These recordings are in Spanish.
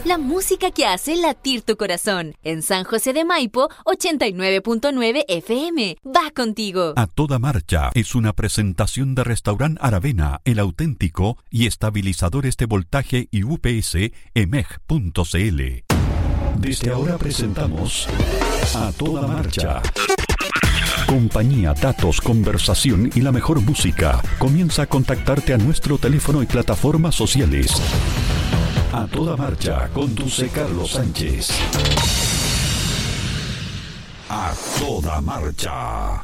La música que hace latir tu corazón. En San José de Maipo, 89.9 FM. Va contigo. A Toda Marcha es una presentación de Restaurant Aravena, el auténtico y estabilizadores de voltaje y UPS emeg.cl. Desde ahora presentamos A Toda Marcha. Compañía, datos, conversación y la mejor música. Comienza a contactarte a nuestro teléfono y plataformas sociales. A Toda Marcha, conduce Carlos Sánchez. A Toda Marcha.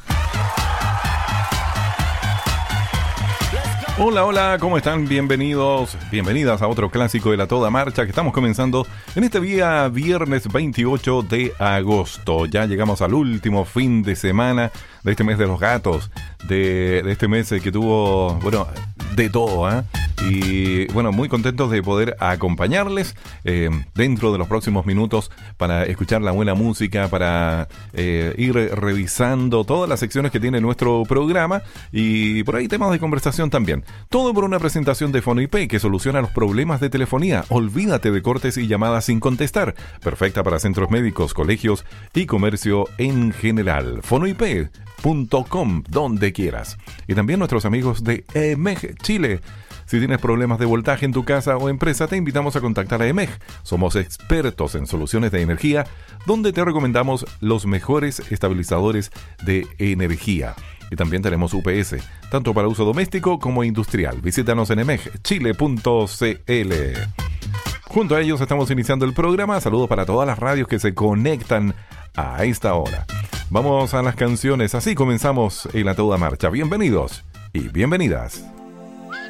Hola, hola, ¿cómo están? Bienvenidos, bienvenidas a otro clásico de la Toda Marcha que estamos comenzando en este día viernes 28 de agosto. Ya llegamos al último fin de semana de este mes de los gatos, de este mes que tuvo, bueno, de todo, ¿eh? Y bueno, muy contentos de poder acompañarles dentro de los próximos minutos para escuchar la buena música, para ir revisando todas las secciones que tiene nuestro programa y por ahí temas de conversación también. Todo por una presentación de Fonoip que soluciona los problemas de telefonía. Olvídate de cortes y llamadas sin contestar. Perfecta para centros médicos, colegios y comercio en general. Fonoip.com, donde quieras. Y también nuestros amigos de EMEG Chile. Si tienes problemas de voltaje en tu casa o empresa, te invitamos a contactar a EMEG. Somos expertos en soluciones de energía, donde te recomendamos los mejores estabilizadores de energía. Y también tenemos UPS, tanto para uso doméstico como industrial. Visítanos en emegchile.cl. Junto a ellos estamos iniciando el programa. Saludos para todas las radios que se conectan a esta hora. Vamos a las canciones. Así comenzamos en la Toda Marcha. Bienvenidos y bienvenidas.